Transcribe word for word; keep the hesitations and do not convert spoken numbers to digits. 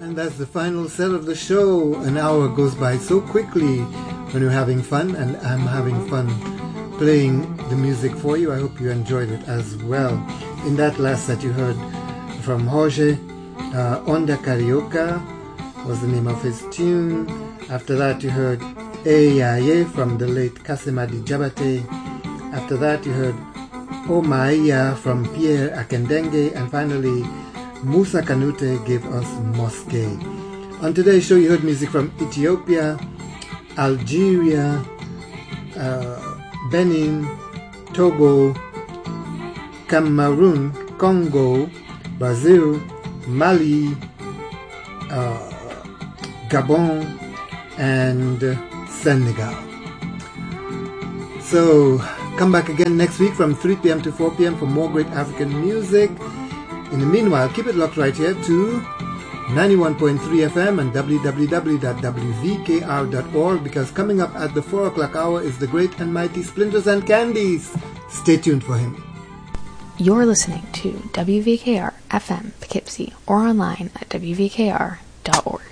And that's the final set of the show. An hour goes by so quickly when you're having fun, and I'm having fun playing the music for you. I hope you enjoyed it as well. In that last set you heard from Jorge, uh, Onda Carioca was the name of his tune. After that you heard Eyaye from the late Kasemadi Jabate. After that you heard O Maia from Pierre Akendenge. And finally Musa Kanute gave us Mosque. On today's show you heard music from Ethiopia, Algeria, uh, Benin, Togo, Cameroon, Congo, Brazil, Mali, uh, Gabon, and Senegal. So come back again next week from three p.m. to four p.m. for more great African music. In the meanwhile, keep it locked right here to ninety-one point three F M and w w w dot w v k r dot org, because coming up at the four o'clock hour is the great and mighty Splinters and Candies. Stay tuned for him. You're listening to W V K R F M Poughkeepsie, or online at w v k r dot org.